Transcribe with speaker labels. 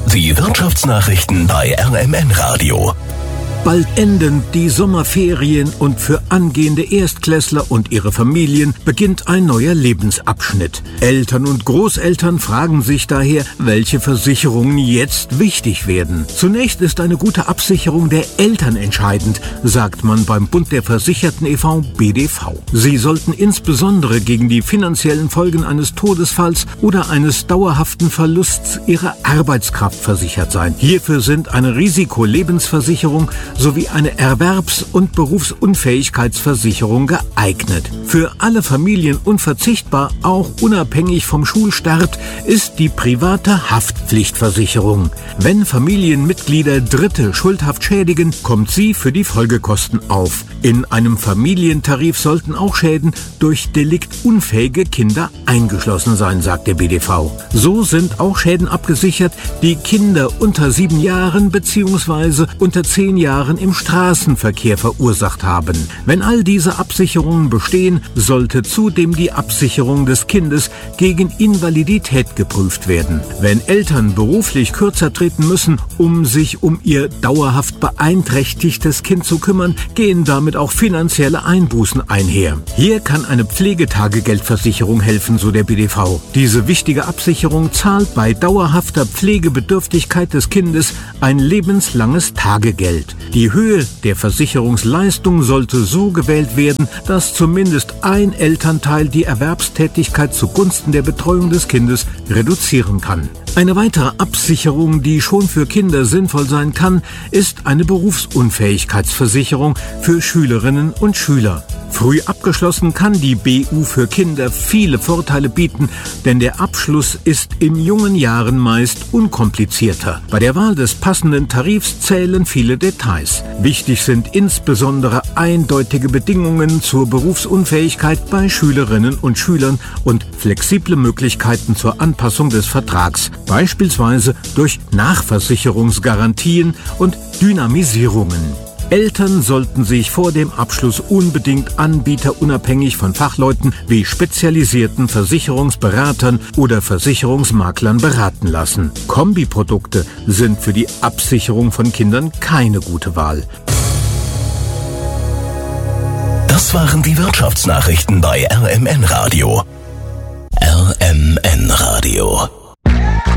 Speaker 1: Die Wirtschaftsnachrichten bei RMN Radio.
Speaker 2: Bald enden die Sommerferien und für angehende Erstklässler und ihre Familien beginnt ein neuer Lebensabschnitt. Eltern und Großeltern fragen sich daher, welche Versicherungen jetzt wichtig werden. Zunächst ist eine gute Absicherung der Eltern entscheidend, sagt man beim Bund der Versicherten e.V. BDV. Sie sollten insbesondere gegen die finanziellen Folgen eines Todesfalls oder eines dauerhaften Verlusts ihrer Arbeitskraft versichert sein. Hierfür sind eine Risikolebensversicherung sowie eine Erwerbs- und Berufsunfähigkeitsversicherung geeignet. Für alle Familien unverzichtbar, auch unabhängig vom Schulstart, ist die private Haftpflichtversicherung. Wenn Familienmitglieder Dritte schuldhaft schädigen, kommt sie für die Folgekosten auf. In einem Familientarif sollten auch Schäden durch deliktunfähige Kinder eingeschlossen sein, sagt der BDV. So sind auch Schäden abgesichert, die Kinder unter 7 Jahren bzw. unter 10 Jahren im Straßenverkehr verursacht haben. Wenn all diese Absicherungen bestehen, sollte zudem die Absicherung des Kindes gegen Invalidität geprüft werden. Wenn Eltern beruflich kürzer treten müssen, um sich um ihr dauerhaft beeinträchtigtes Kind zu kümmern, gehen damit auch finanzielle Einbußen einher. Hier kann eine Pflegetagegeldversicherung helfen, so der BDV. Diese wichtige Absicherung zahlt bei dauerhafter Pflegebedürftigkeit des Kindes ein lebenslanges Tagegeld. Die Höhe der Versicherungsleistung sollte so gewählt werden, dass zumindest ein Elternteil die Erwerbstätigkeit zugunsten der Betreuung des Kindes reduzieren kann. Eine weitere Absicherung, die schon für Kinder sinnvoll sein kann, ist eine Berufsunfähigkeitsversicherung für Schülerinnen und Schüler. Früh abgeschlossen kann die BU für Kinder viele Vorteile bieten, denn der Abschluss ist in jungen Jahren meist unkomplizierter. Bei der Wahl des passenden Tarifs zählen viele Details. Wichtig sind insbesondere eindeutige Bedingungen zur Berufsunfähigkeit bei Schülerinnen und Schülern und flexible Möglichkeiten zur Anpassung des Vertrags, beispielsweise durch Nachversicherungsgarantien und Dynamisierungen. Eltern sollten sich vor dem Abschluss unbedingt anbieterunabhängig von Fachleuten wie spezialisierten Versicherungsberatern oder Versicherungsmaklern beraten lassen. Kombiprodukte sind für die Absicherung von Kindern keine gute Wahl.
Speaker 1: Das waren die Wirtschaftsnachrichten bei RMN Radio. RMN Radio.